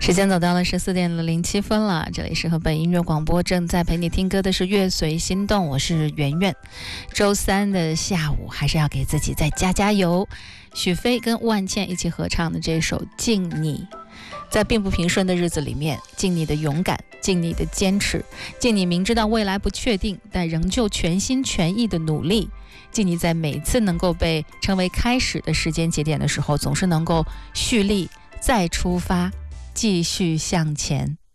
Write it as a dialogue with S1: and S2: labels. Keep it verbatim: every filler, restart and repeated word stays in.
S1: 时间走到了十四点零七分了，这里是河北音乐广播，正在陪你听歌的是乐随心动，我是圆圆。周三的下午还是要给自己再加加油。许飞跟万茜一起合唱的这首《敬你》，在并不平顺的日子里面，敬你的勇敢，敬你的坚持，敬你明知道未来不确定，但仍旧全心全意的努力，敬你在每次能够被称为开始的时间节点的时候，总是能够蓄力再出发，继续向前。